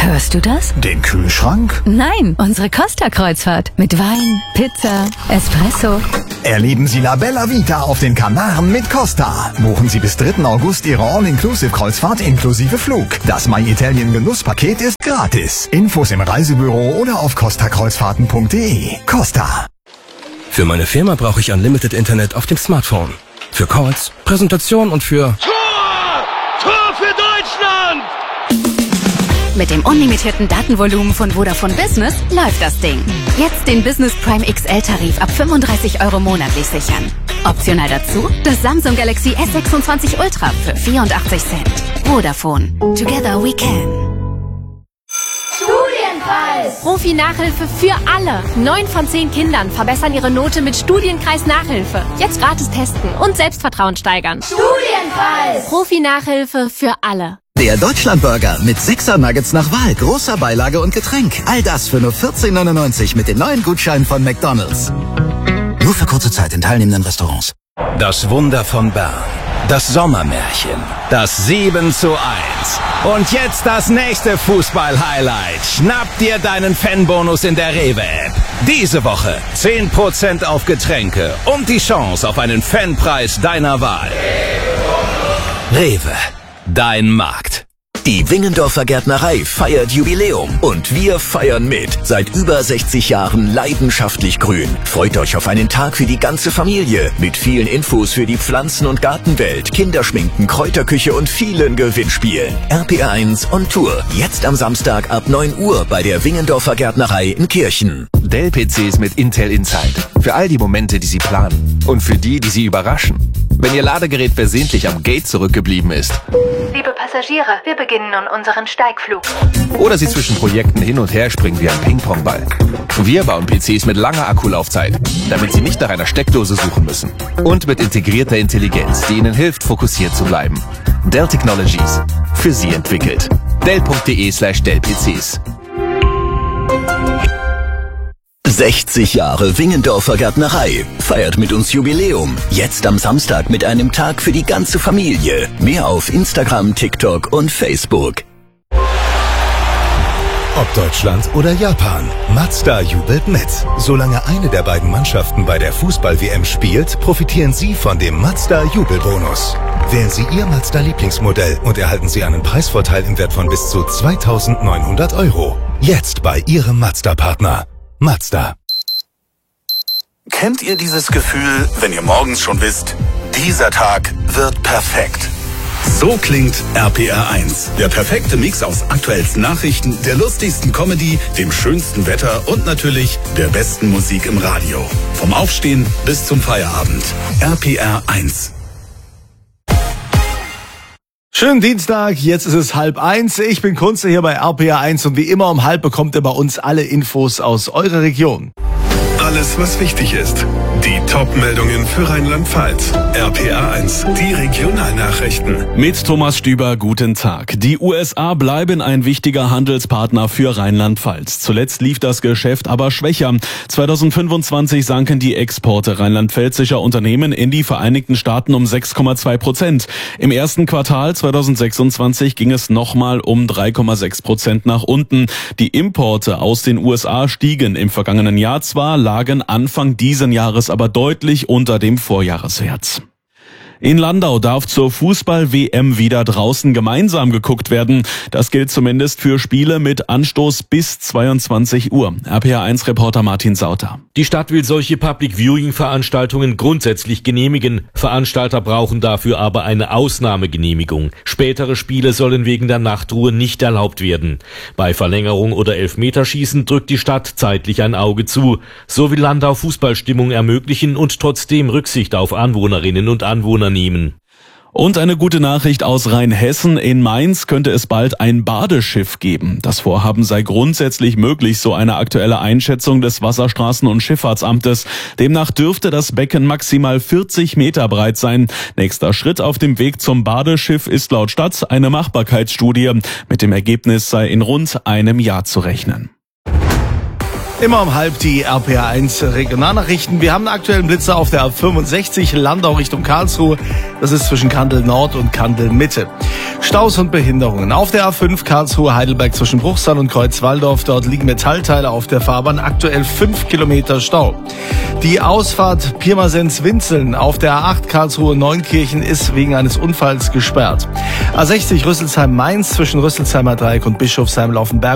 Hörst du das? Den Kühlschrank? Nein, unsere Costa-Kreuzfahrt. Mit Wein, Pizza, Espresso. Erleben Sie La Bella Vita auf den Kanaren mit Costa. Buchen Sie bis 3. August Ihre All-Inclusive-Kreuzfahrt inklusive Flug. Das My Italien Genusspaket ist gratis. Infos im Reisebüro oder auf costakreuzfahrten.de. Costa. Für meine Firma brauche ich Unlimited Internet auf dem Smartphone. Für Calls, Präsentation und für... Tor für Deutschland! Mit dem unlimitierten Datenvolumen von Vodafone Business läuft das Ding. Jetzt den Business Prime XL-Tarif ab 35 € monatlich sichern. Optional dazu das Samsung Galaxy S26 Ultra für 84 Cent. Vodafone. Together we can. Studienkreis. Profi-Nachhilfe für alle. 9 von 10 Kindern verbessern ihre Note mit Studienkreis-Nachhilfe. Jetzt gratis testen und Selbstvertrauen steigern. Studienkreis. Profi-Nachhilfe für alle. Der Deutschlandburger mit 6er Nuggets nach Wahl, großer Beilage und Getränk. All das für nur 14,99 mit den neuen Gutscheinen von McDonald's. Nur für kurze Zeit in teilnehmenden Restaurants. Das Wunder von Bern. Das Sommermärchen. Das 7:1. Und jetzt das nächste Fußball-Highlight. Schnapp dir deinen Fanbonus in der Rewe-App. Diese Woche 10% auf Getränke und die Chance auf einen Fanpreis deiner Wahl. Rewe. Dein Markt. Die Wingendorfer Gärtnerei feiert Jubiläum und wir feiern mit. Seit über 60 Jahren leidenschaftlich grün. Freut euch auf einen Tag für die ganze Familie mit vielen Infos für die Pflanzen- und Gartenwelt, Kinderschminken, Kräuterküche und vielen Gewinnspielen. RPR1 on Tour. Jetzt am Samstag ab 9 Uhr bei der Wingendorfer Gärtnerei in Kirchen. Dell-PCs mit Intel Inside. Für all die Momente, die Sie planen. Und für die Sie überraschen. Wenn Ihr Ladegerät versehentlich am Gate zurückgeblieben ist. Liebe Passagiere, wir beginnen nun unseren Steigflug. Oder Sie zwischen Projekten hin und her springen wie ein Ping-Pong-Ball. Wir bauen PCs mit langer Akkulaufzeit, damit Sie nicht nach einer Steckdose suchen müssen. Und mit integrierter Intelligenz, die Ihnen hilft, fokussiert zu bleiben. Dell Technologies. Für Sie entwickelt. Dell.de/Dell-PCs. 60 Jahre Wingendorfer Gärtnerei. Feiert mit uns Jubiläum. Jetzt am Samstag mit einem Tag für die ganze Familie. Mehr auf Instagram, TikTok und Facebook. Ob Deutschland oder Japan, Mazda jubelt mit. Solange eine der beiden Mannschaften bei der Fußball-WM spielt, profitieren Sie von dem Mazda-Jubelbonus. Wählen Sie Ihr Mazda-Lieblingsmodell und erhalten Sie einen Preisvorteil im Wert von bis zu 2.900 €. Jetzt bei Ihrem Mazda-Partner. Mazda. Kennt ihr dieses Gefühl, wenn ihr morgens schon wisst, dieser Tag wird perfekt? So klingt RPR1. Der perfekte Mix aus aktuellsten Nachrichten, der lustigsten Comedy, dem schönsten Wetter und natürlich der besten Musik im Radio. Vom Aufstehen bis zum Feierabend. RPR1. Schönen Dienstag, jetzt ist es 12:30. Ich bin Kunze hier bei RPR1 und wie immer um 12 bekommt ihr bei uns alle Infos aus eurer Region. Alles, was wichtig ist. Die Top-Meldungen für Rheinland-Pfalz. RPR1, die Regionalnachrichten. Mit Thomas Stüber, guten Tag. Die USA bleiben ein wichtiger Handelspartner für Rheinland-Pfalz. Zuletzt lief das Geschäft aber schwächer. 2025 sanken die Exporte rheinland-pfälzischer Unternehmen in die Vereinigten Staaten um 6,2%. Im ersten Quartal 2026 ging es nochmal um 3,6% nach unten. Die Importe aus den USA stiegen im vergangenen Jahr zwar, lagen Anfang diesen Jahres aber deutlich unter dem Vorjahreswert. In Landau darf zur Fußball-WM wieder draußen gemeinsam geguckt werden. Das gilt zumindest für Spiele mit Anstoß bis 22 Uhr. RPR1-Reporter Martin Sauter. Die Stadt will solche Public-Viewing-Veranstaltungen grundsätzlich genehmigen. Veranstalter brauchen dafür aber eine Ausnahmegenehmigung. Spätere Spiele sollen wegen der Nachtruhe nicht erlaubt werden. Bei Verlängerung oder Elfmeterschießen drückt die Stadt zeitlich ein Auge zu. So will Landau Fußballstimmung ermöglichen und trotzdem Rücksicht auf Anwohnerinnen und Anwohner nehmen. Und eine gute Nachricht aus Rheinhessen. In Mainz könnte es bald ein Badeschiff geben. Das Vorhaben sei grundsätzlich möglich, so eine aktuelle Einschätzung des Wasserstraßen- und Schifffahrtsamtes. Demnach dürfte das Becken maximal 40 Meter breit sein. Nächster Schritt auf dem Weg zum Badeschiff ist laut Stadt eine Machbarkeitsstudie. Mit dem Ergebnis sei in rund einem Jahr zu rechnen. Immer um halb die RPA1 Regionalnachrichten. Wir haben einen aktuellen Blitzer auf der A65 Landau Richtung Karlsruhe. Das ist zwischen Kandel Nord und Kandel Mitte. Staus und Behinderungen. Auf der A5 Karlsruhe Heidelberg zwischen Bruchsal und Kreuzwaldorf. Dort liegen Metallteile auf der Fahrbahn. Aktuell 5 Kilometer Stau. Die Ausfahrt Pirmasens-Winzeln auf der A8 Karlsruhe Neunkirchen ist wegen eines Unfalls gesperrt. A60 Rüsselsheim-Mainz zwischen Rüsselsheimer Dreieck und Bischofsheim-Laufenberg.